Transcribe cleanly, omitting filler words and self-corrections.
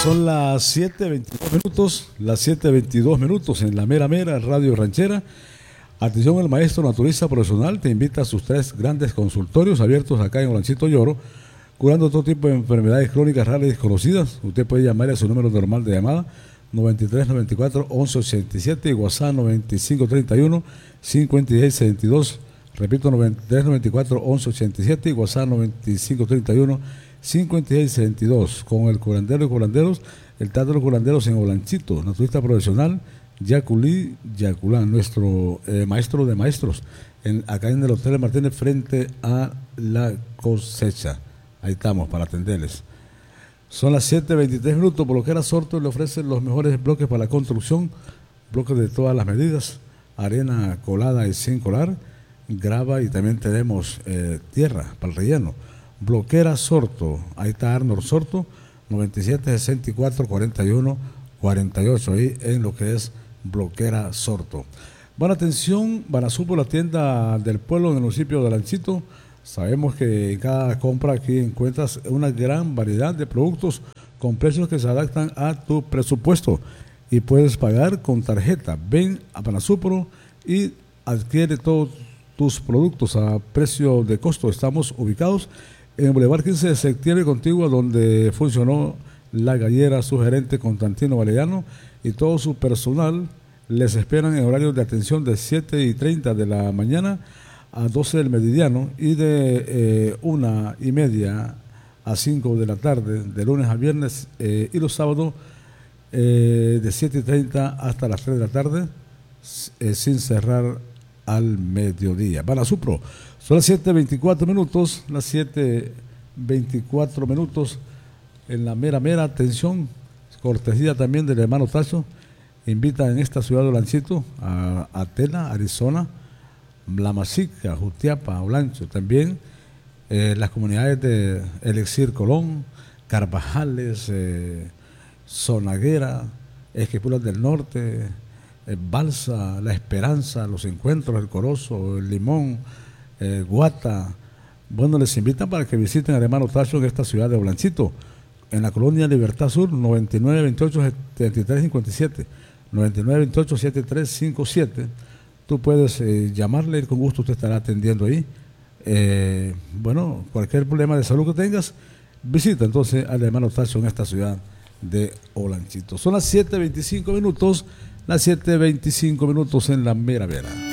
Son las 7:22 minutos en la mera Radio Ranchera. Atención, el maestro naturista profesional te invita a sus 3 grandes consultorios abiertos acá en Olancito Lloro, curando todo tipo de enfermedades crónicas raras y desconocidas. Usted puede llamar a su número normal de llamada 93 94 11 87 y WhatsApp 95 31 56 72. Repito, 93 94 11 87 y WhatsApp 95 31 5672, con el curandero y curanderos, el Teatro de los Curanderos en Olanchito, naturista profesional, Yaculí Yaculán, nuestro maestro de maestros, acá en el Hotel Martínez, frente a La Cosecha. Ahí estamos para atenderles. Son las 7:23 minutos. Bloquera Sorto le ofrece los mejores bloques para la construcción, bloques de todas las medidas, arena colada y sin colar, grava, y también tenemos tierra para el relleno. Bloquera Sorto, ahí está Arnold Sorto, 97 64 41 48, ahí en lo que es Bloquera Sorto. Buena atención, Banasupo, la tienda del pueblo en el municipio de Olancito. Sabemos que en cada compra aquí encuentras una gran variedad de productos con precios que se adaptan a tu presupuesto y puedes pagar con tarjeta. Ven a Banasupo y adquiere todos tus productos a precio de costo. Estamos ubicados en Boulevard 15 de septiembre, contigua donde funcionó la gallera. Su gerente Constantino Valeriano y todo su personal les esperan en horarios de atención de 7:30 de la mañana a 12 del meridiano y de 1:30 a 5 de la tarde, de lunes a viernes, y los sábados de 7:30 hasta las 3 de la tarde, sin cerrar al mediodía. Banasupro, son las 7:24 minutos, las 7:24 minutos en la mera atención, cortesía también del hermano Tacho. Invita en esta ciudad de Olancito a Atena, Arizona, La Masica, Jutiapa, Olancho, también las comunidades de Elixir Colón, Carvajales, Zonaguera, Esquipulas del Norte, Balsa, La Esperanza, Los Encuentros, El Corozo, El Limón, Guata. Bueno, les invitan para que visiten al hermano Tacho en esta ciudad de Olancito, en la colonia Libertad Sur, 9928-7357, 9928-7357. Tú puedes llamarle y con gusto usted estará atendiendo ahí. Bueno, cualquier problema de salud que tengas, visita entonces al hermano Tacho en esta ciudad de Olancito. Son las 7:25 minutos, las 7:25 minutos en la mera.